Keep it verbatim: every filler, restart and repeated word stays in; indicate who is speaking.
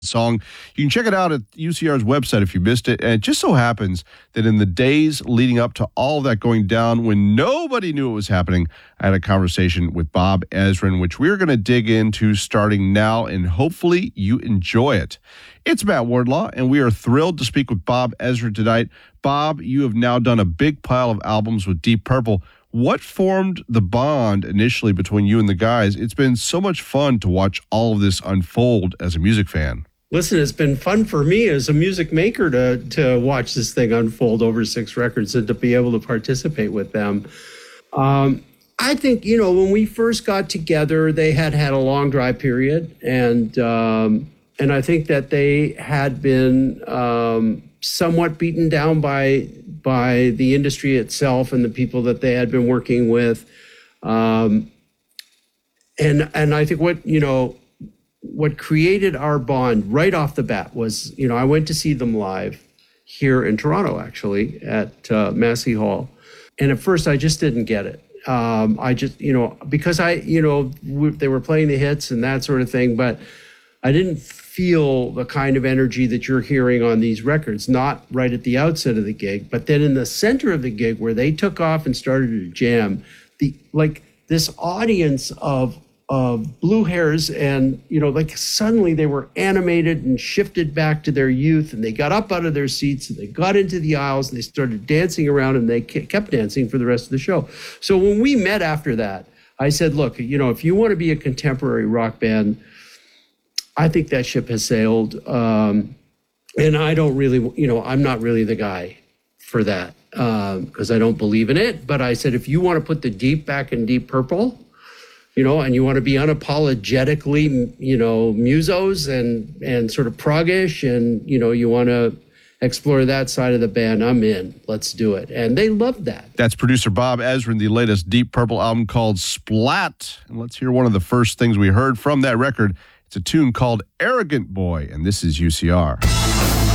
Speaker 1: song. You can check it out at U C R's website if you missed it. And it just so happens that in the days leading up to all of that going down, when nobody knew it was happening, I had a conversation with Bob Ezrin, which we're going to dig into starting now, and hopefully you enjoy it. It's Matt Wardlaw, and we are thrilled to speak with Bob Ezrin tonight. Bob, you have now done a big pile of albums with Deep Purple. What formed the bond initially between you and the guys? It's been so much fun to watch all of this unfold as a music fan.
Speaker 2: Listen, it's been fun for me as a music maker to to watch this thing unfold over six records and to be able to participate with them. Um, I think, you know, when we first got together, they had had a long dry period, and um, and I think that they had been um, somewhat beaten down by by the industry itself and the people that they had been working with. Um, and and I think what, you know, what created our bond right off the bat was, you know, I went to see them live here in Toronto, actually, at uh, Massey Hall. And at first, I just didn't get it. Um, I just, you know, because I, you know, we, they were playing the hits and that sort of thing, but I didn't feel the kind of energy that you're hearing on these records, not right at the outset of the gig, but then in the center of the gig where they took off and started to jam, the like this audience of of blue hairs, and, you know, like suddenly they were animated and shifted back to their youth, and they got up out of their seats and they got into the aisles and they started dancing around, and they kept dancing for the rest of the show. So when we met after that, I said, look, you know, if you want to be a contemporary rock band, I think that ship has sailed. Um, and I don't really, you know, I'm not really the guy for that because um, I don't believe in it. But I said, if you want to put the Deep back in Deep Purple, you know, and you want to be unapologetically, you know, musos and and sort of proggish, and, you know, you want to explore that side of the band, I'm in. Let's do it. And they loved that.
Speaker 1: That's producer Bob Ezrin, the latest Deep Purple album called Splat. And let's hear one of the first things we heard from that record. It's a tune called Arrogant Boy, and this is U C R.